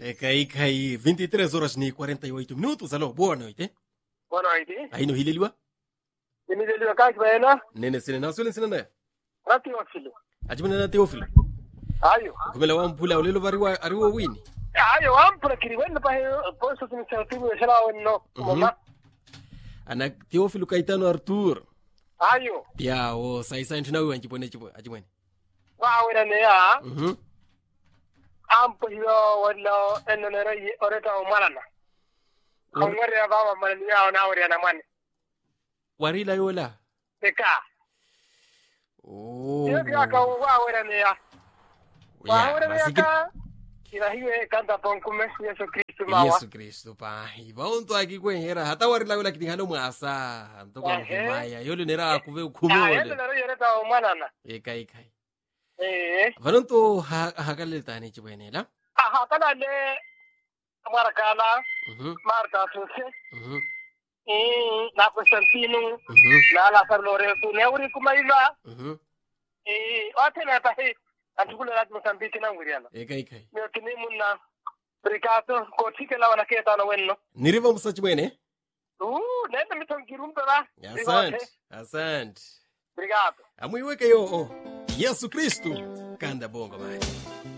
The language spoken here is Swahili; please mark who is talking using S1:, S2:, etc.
S1: Kai 23 horas ni 48 minutos. Alô, boa noite.
S2: Boa noite.
S1: Aí no Hililiwa?
S2: Hililiwa kazi baena?
S1: Nene sine na sule sine na.
S2: Rati wakili.
S1: Ajimana na Teofilo.
S2: Ayo.
S1: Kumela wampula ulelo ariwa wini.
S2: Ayo wampula kiri wena pa posto administrativo ya shala wenno. Mama.
S1: Ana Teofilo Caetano Arthur.
S2: Ayo.
S1: Ya o sai ntinawe wanjipone ajimene.
S2: Wa wena ne ya. Ampo yo wala enonera oreta o malana. Kongere ya baba malani ya na wori na mane.
S1: Warila yola.
S2: Eka.
S1: Oh.
S2: Yo ya ka wa wena ne ya. Wa wena ne ya. Kila hiyo kanta ponkume Yesu Kristo mawa.
S1: Yesu Kristo pa. Ibonto akikwenhera hata warila yola kidingano mwasa. Ntoko maya. Yole nera kuve ukume wale.
S2: Yole nera yoreta o malana.
S1: Eka. Vanonto hakaleta ni chibwenela.
S2: Kana le Marcana. Marta Suse. Na Constantino. Na la Ferlore tu neuri kumaiva. Atena tahi atukula rat Mozambique na nguriana.
S1: Eka.
S2: Mio kinimuna Ricardo kochike la wanaketa na wenno.
S1: Niriva musachibwene?
S2: Nenda mitongirumba.
S1: Asante.
S2: Obrigado.
S1: Amuiweke yo Yesu Kristo kanda bongo manje.